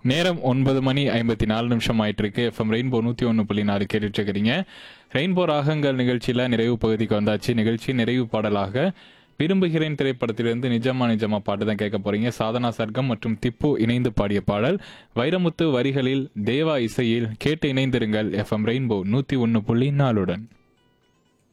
நேரம் 9:54 ஆயிட்டு இருக்கு. எஃப்எம் ரெயின்போ 101.4 கேட்டுட்டு இருக்கிறீங்க. ரெயின்போ ராகங்கள் நிகழ்ச்சியில நிறைவு பகுதிக்கு வந்தாச்சு. நிகழ்ச்சி நிறைவு பாடலாக விரும்புகிறேன் திரைப்படத்திலிருந்து நிஜமா நிஜமா பாட்டு தான் கேட்க போறீங்க. சாதனா சர்க்கம் மற்றும் திப்பு இணைந்து பாடிய பாடல். வைரமுத்து வரிகளில், தேவா இசையில். கேட்டு இணைந்திருங்கள் எஃப்எம் ரெயின்போ 101.4.